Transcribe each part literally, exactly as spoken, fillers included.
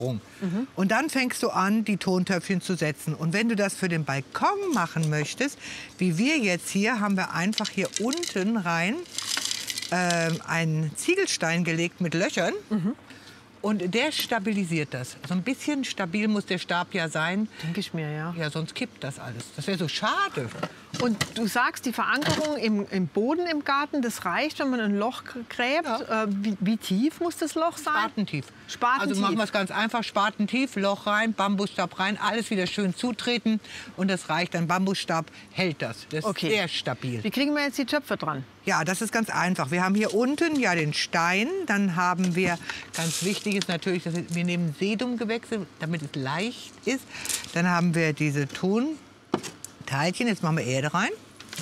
Mhm. Und dann fängst du an, die Tontöpfchen zu setzen. Und wenn du das für den Balkon machen möchtest, wie wir jetzt hier, haben wir einfach hier unten rein äh, einen Ziegelstein gelegt mit Löchern. Mhm. Und der stabilisiert das. So ein bisschen stabil muss der Stab ja sein. Denke ich mir, ja. Ja, sonst kippt das alles. Das wäre so schade. Und du sagst, die Verankerung im, im Boden im Garten, das reicht, wenn man ein Loch gräbt. Ja. Äh, wie, wie tief muss das Loch sein? Spatentief. Spatentief. Also machen wir es ganz einfach. Spatentief, Loch rein, Bambusstab rein, alles wieder schön zutreten. Und das reicht. Ein Bambusstab hält das. Das okay. ist sehr stabil. Wie kriegen wir jetzt die Töpfe dran? Ja, das ist ganz einfach. Wir haben hier unten ja den Stein. Dann haben wir, ganz wichtig ist natürlich, dass wir nehmen Sedumgewächse, damit es leicht ist. Dann haben wir diese Tonteilchen. Jetzt machen wir Erde rein.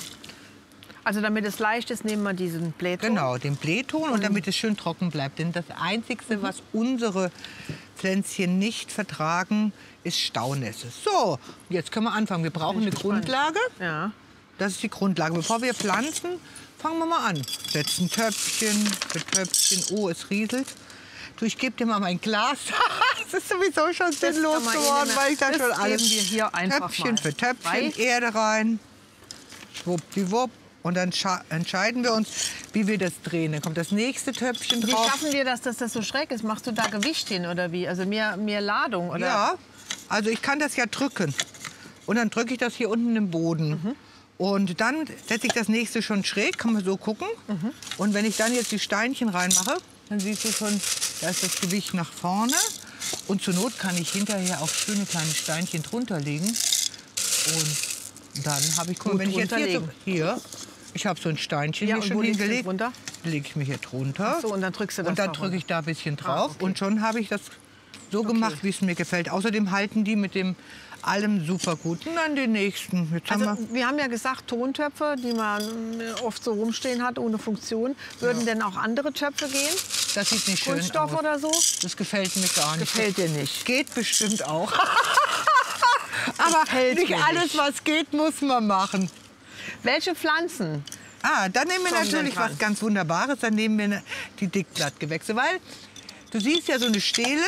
Also damit es leicht ist, nehmen wir diesen Blähton. Genau, den Blähton und damit es schön trocken bleibt. Denn das Einzige, mhm. was unsere Pflänzchen nicht vertragen, ist Staunässe. So, jetzt können wir anfangen. Wir brauchen eine gespannt. Grundlage. Ja. Das ist die Grundlage. Bevor wir pflanzen, fangen wir mal an. Setzen Töpfchen für Töpfchen. Oh, es rieselt. Du, ich gebe dir mal mein Glas. Das ist sowieso schon sinnlos geworden, weil ich da schon alles... Wir hier einfach Töpfchen mal für Töpfchen, rein. Erde rein. Schwuppdiwupp. Und dann entscheiden wir uns, wie wir das drehen. Dann kommt das nächste Töpfchen drauf. Wie schaffen wir das, dass das so schräg ist? Machst du da Gewicht hin oder wie? Also mehr, mehr Ladung? Oder? Ja, also ich kann das ja drücken. Und dann drücke ich das hier unten im Boden. Mhm. Und dann setze ich das nächste schon schräg, kann man so gucken. Mhm. Und wenn ich dann jetzt die Steinchen reinmache, dann siehst du schon, da ist das Gewicht nach vorne. Und zur Not kann ich hinterher auch schöne kleine Steinchen drunter legen. Und dann habe ich, guck, wenn ich jetzt hier, so, hier ich habe so ein Steinchen ja, hier schon hingelegt, dann lege ich mir hier drunter. Ach so, und dann drückst du das Und dann drücke ich da ein bisschen drauf. Ah, okay. Und schon habe ich das so okay. gemacht, wie es mir gefällt. Außerdem halten die mit dem allem super gut. Und dann den nächsten. Jetzt also, haben wir, wir haben ja gesagt, Tontöpfe, die man oft so rumstehen hat, ohne Funktion. Würden ja. denn auch andere Töpfe gehen? Das sieht nicht schön Kunststoff aus. oder so? Das gefällt mir gar nicht. Gefällt dir nicht? Geht bestimmt auch. Aber nicht alles, nicht. was geht, muss man machen. Welche Pflanzen? Ah, dann nehmen wir natürlich was ganz Wunderbares. Dann nehmen wir die Dickblattgewächse. Weil du siehst ja so eine Stele,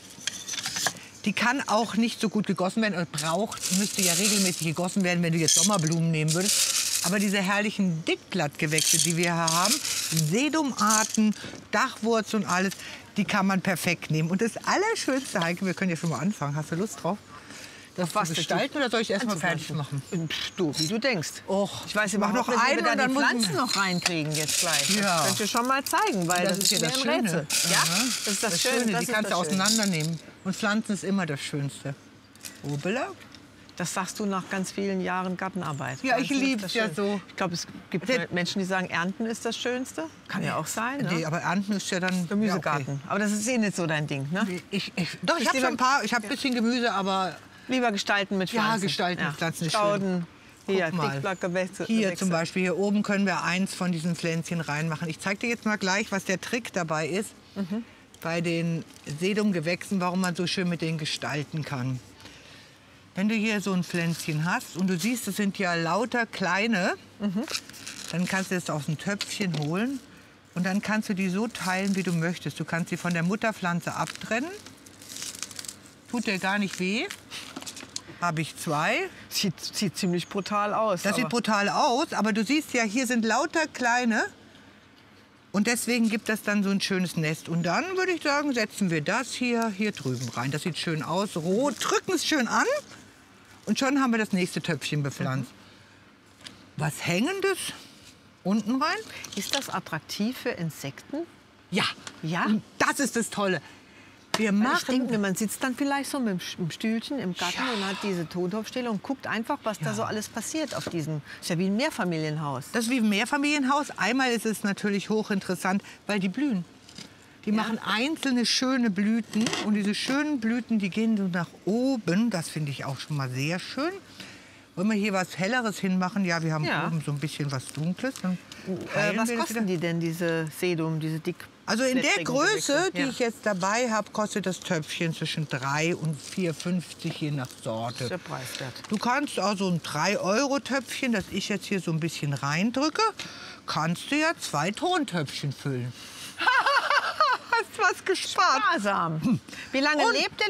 die kann auch nicht so gut gegossen werden. Und braucht, müsste ja regelmäßig gegossen werden, wenn du jetzt Sommerblumen nehmen würdest. Aber diese herrlichen Dickblattgewächse, die wir hier haben, Sedumarten, Dachwurz und alles, die kann man perfekt nehmen. Und das Allerschönste, Heike, wir können ja schon mal anfangen. Hast du Lust drauf? Das was gestalten oder soll ich erst mal fertig machen? Du, wie du denkst. Och, ich weiß ich mach noch nicht, einen wie wir und da dann die muss Pflanzen noch reinkriegen jetzt gleich. Ja. Das könnt ihr schon mal zeigen, weil das, das ist ja das Schöne. Rätsel. Ja, das ist das, das Schöne. Schöne. Das die ist kannst das du Schöne. auseinandernehmen. Und Pflanzen ist immer das Schönste. Obela. Das sagst du nach ganz vielen Jahren Gartenarbeit. Ja, ich liebe es ja so. Ich glaube, es gibt Menschen, die sagen, Ernten ist das Schönste. Kann ja auch sein. Ne? Nee, aber Ernten ist ja dann Gemüsegarten. Ja, okay. Aber das ist eh nicht so dein Ding, ne? Ich, ich, doch, ich habe schon ein paar. Ich habe ein bisschen Gemüse, aber lieber gestalten mit Pflanzen. Ja, gestalten mit Pflanzen ist Stauden. schön. Hier, Dickblattgewächse. Hier zum Beispiel, hier oben können wir eins von diesen Pflänzchen reinmachen. Ich zeige dir jetzt mal gleich, was der Trick dabei ist, mhm. bei den Sedumgewächsen, warum man so schön mit denen gestalten kann. Wenn du hier so ein Pflänzchen hast und du siehst, es sind ja lauter kleine, mhm. dann kannst du es aus dem Töpfchen holen und dann kannst du die so teilen, wie du möchtest. Du kannst sie von der Mutterpflanze abtrennen. Tut dir gar nicht weh. Habe ich zwei. Sieht, sieht ziemlich brutal aus. Das sieht brutal aus, aber du siehst ja, hier sind lauter kleine. Und deswegen gibt das dann so ein schönes Nest. Und dann würde ich sagen, setzen wir das hier, hier drüben rein. Das sieht schön aus, rot, drücken es schön an. Und schon haben wir das nächste Töpfchen bepflanzt. Mhm. Was Hängendes unten rein. Ist das attraktiv für Insekten? Ja, ja. Und das ist das Tolle. Wir machen, ich denke, man sitzt dann vielleicht so mit dem Stühlchen im Garten ja. und hat diese Tontopfstelle und guckt einfach, was ja. da so alles passiert auf diesem. Das ist ja wie ein Mehrfamilienhaus. Das ist wie ein Mehrfamilienhaus. Einmal ist es natürlich hochinteressant, weil die blühen. Die ja. machen einzelne schöne Blüten und diese schönen Blüten, die gehen so nach oben. Das finde ich auch schon mal sehr schön. Wollen wir hier was Helleres hinmachen? Ja, wir haben ja. oben so ein bisschen was Dunkles. Dann äh, was kosten die denn, diese Sedum, diese dick? Also in der Größe, die ja. ich jetzt dabei habe, kostet das Töpfchen zwischen drei und vier fünfzig je nach Sorte. Sehr preiswert. Du kannst also ein drei Euro Töpfchen, das ich jetzt hier so ein bisschen reindrücke, kannst du ja zwei Tontöpfchen füllen. hast was gespart. Sparsam. Wie lange Und- lebt der